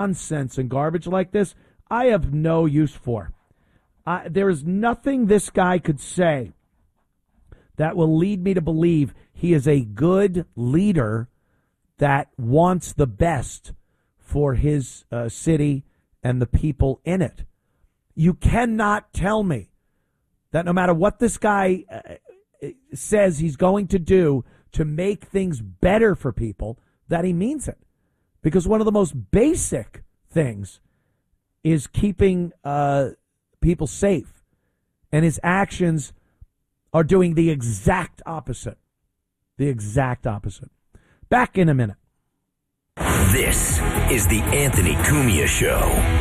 nonsense and garbage like this, I have no use for. There is nothing this guy could say that will lead me to believe he is a good leader that wants the best for his city and the people in it. You cannot tell me that no matter what this guy says he's going to do to make things better for people, that he means it. Because one of the most basic things is keeping people safe. And his actions are doing the exact opposite. The exact opposite. Back in a minute. This is the Anthony Cumia Show.